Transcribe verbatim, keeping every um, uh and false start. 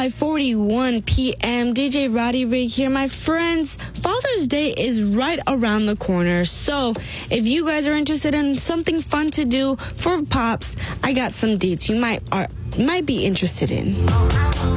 five forty-one p.m. D J Roddy Rig here, my friends. Father's Day is right around the corner. So if you guys are interested in something fun to do for Pops, I got some dates you might are might be interested in.